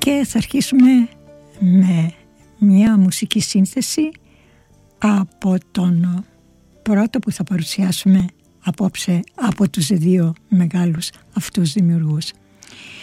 και θα αρχίσουμε με μια μουσική σύνθεση από τον πρώτο που θα παρουσιάσουμε απόψε από τους δύο μεγάλους αυτούς δημιουργούς.